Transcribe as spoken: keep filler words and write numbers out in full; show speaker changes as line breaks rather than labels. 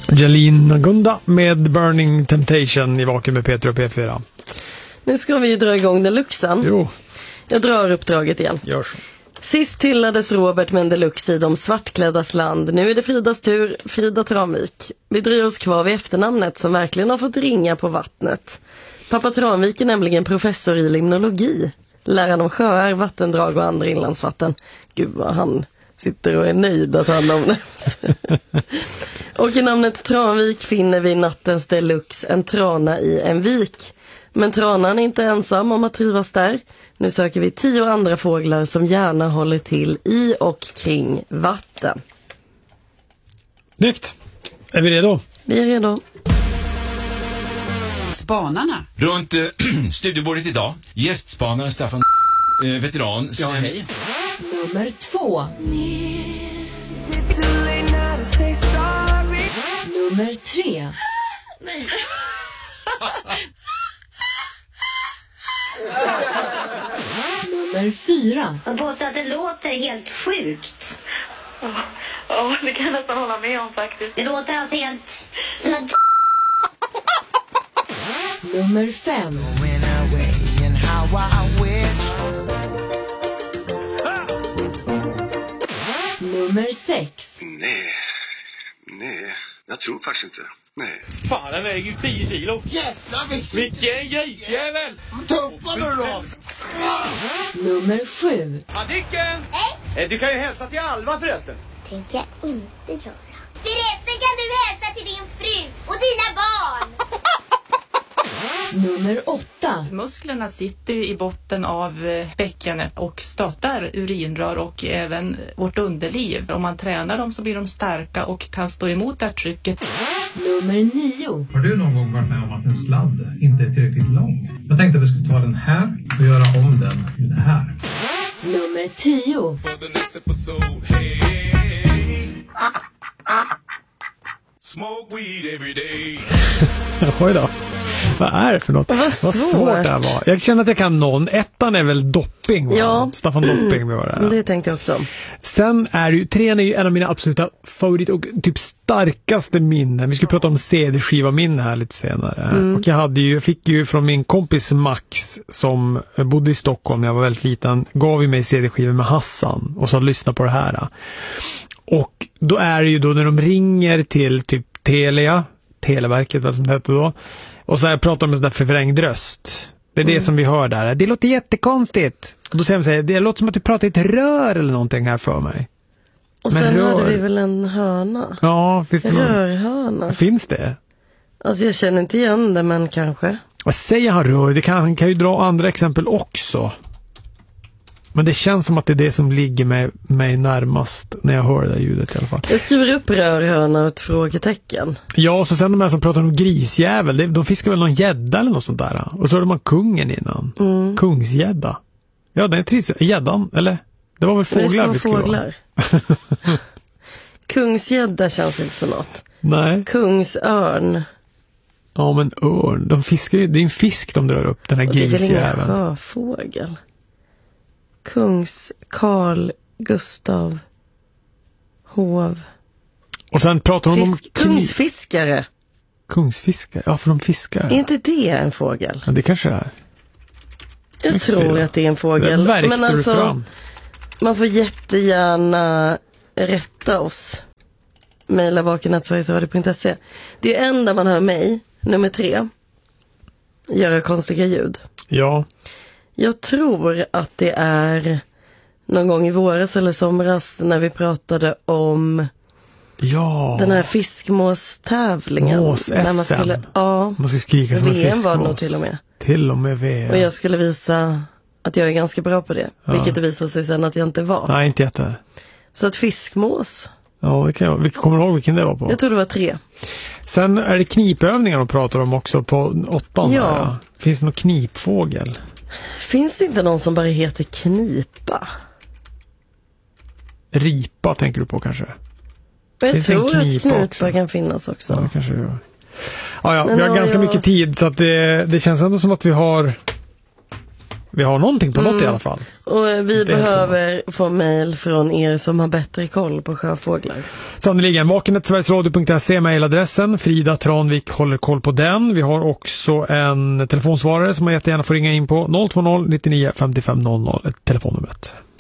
Jalina Gunda med Burning Temptation i Vaken med Peter och P fyra.
Nu ska vi ju dra igång deluxen.
Jo.
Jag drar uppdraget igen.
Gör så.
Sist hyllades Robert med en deluxe i De svartkläddas land. Nu är det Fridas tur, Frida Tranvik. Vi dröjer oss kvar vid efternamnet som verkligen har fått ringa på vattnet. Pappa Tranvik är nämligen professor i limnologi. Läraren om sjöar, vattendrag och andra inlandsvatten. Gud vad han sitter och är nöjd att han namnet. Och i namnet Tranvik finner vi nattens deluxe, en trana i en vik. Men tranan är inte ensam om att trivas där. Nu söker vi tio andra fåglar som gärna håller till i och kring vatten.
Nykt. Är vi redo?
Vi är redo.
Spanarna.
Runt äh, studiebordet idag, gästspanaren Staffan, äh, veteran.
Ja, hej.
Nummer två. Nummer tre. Nummer fyra.
Man påstår att det låter helt sjukt.
Ja, ja, det kan jag nästan hålla med om faktiskt.
Det låter alltså helt som en...
Nummer fem. Nummer sex.
Nej, nej, jag tror faktiskt inte. Nej.
Fan, den väger ju tio kilo.
Jävlar vilken...
Vilken grisjävel!
Tuppa nu då!
Nummer sju.
Adicken! Hej! Du kan ju hälsa till Alva förresten.
Tänker jag inte göra. Förresten kan du hälsa till din fru och dina barn.
Nummer åtta.
Musklerna sitter ju i botten av bäckenet och stöttar urinrör och även vårt underliv. Om man tränar dem så blir de starka och kan stå emot det här trycket.
Nummer nio.
Har du någon gång varit med om att en sladd inte är tillräckligt lång? Jag tänkte att vi skulle ta den här och göra om den till det här.
Nummer tio.
Smoke weed every day.
Oj då. Vad är det för något?
Vad svårt.
Vad svårt det här var. Jag känner att jag kan någon. Ettan är väl Dopping, va?
Ja.
Staffan Dopping med det.
Det tänkte jag också.
Sen är ju, trean är ju en av mina absoluta favorit och typ starkaste minnen. Vi skulle prata om C D-skiva minne här lite senare. Mm. Och jag hade ju, jag fick ju från min kompis Max som bodde i Stockholm när jag var väldigt liten, gav ju mig C D-skivor med Hassan och så lyssna på det här. Och då är det ju då när de ringer till typ Telia, Televerket vad som det hette då. Och så här pratar de med sån där förvrängd röst. Det är mm. det som vi hör där. Det låter jättekonstigt. Och då säger de så här, det låter som att du pratar i ett rör eller någonting här för mig.
Och
men
sen
rör...
hörde vi väl en hörna.
Ja, finns det någon...
Rörhörna.
Finns det?
Alltså jag känner inte igen det, men kanske. Vad
säger han rör? Det kan, han kan ju dra andra exempel också. Men det känns som att det är det som ligger mig, mig närmast när jag hör det där ljudet i alla fall.
Jag skriver upp rörhörna och ett frågetecken.
Ja, och så sen de här som pratar om grisjävel, de fiskar väl någon gädda eller något sånt där. Och så hörde man kungen innan. Mm. Kungsgädda. Ja, den är trist. Gäddan, eller? Det var väl fåglar vi skulle
fåglar. Kungsgädda känns inte som något.
Nej.
Kungsörn.
Ja, men örn. De fiskar ju, det är en fisk de drar upp, den här grisjäveln.
Det är väl ingen sjöfågel. Kungs, Karl, Gustav, Hov.
Och sen pratar de
Fisk,
om...
Kungsfiskare.
Kungsfiskare? Ja, för de fiskar.
Är inte det en fågel?
Ja, det kanske är.
Jag
det
tror fel. Att det är en fågel.
Det
men alltså, man får jättegärna rätta oss. Maila vakennatsverigesradio punkt se. Det är enda man hör mig, nummer tre, göra konstiga ljud.
Ja.
Jag tror att det är någon gång i våras eller somras när vi pratade om
ja.
den här fiskmåstävlingen.
Mås-S M.
När man skulle, ja,
man ska skrika som en
V M
fiskmås.
var det nog till och med.
Till och med V M.
Och jag skulle visa att jag är ganska bra på det. Ja. Vilket det visade sig sen att jag inte var.
Nej, inte jätte.
Så att fiskmås.
Ja, det kan jag. Vilka kommer du ihåg vilken det var på?
Jag tror det var tre.
Sen är det knipövningar de pratar om också på åttan.
Ja.
Här. Finns det någon knipfågel?
Finns det inte någon som bara heter knipa?
Ripa tänker du på kanske?
Jag
finns
tror
knipa
att knipa
också?
Kan finnas också.
Ja, det kanske det gör. Ja, ja,
Men
vi har
ja,
ganska
jag...
mycket tid så att det, det känns ändå som att vi har vi har någonting på
Mm.
något i alla fall.
Och vi
Det är
behöver få mejl från er som har bättre koll på sjöfåglar.
Sannoliken, vakenet sverigesradio punkt se mejladressen. Frida Tranvik håller koll på den. Vi har också en telefonsvarare som man jättegärna får ringa in på noll två noll nittionio femtiofem noll noll, telefonnumret.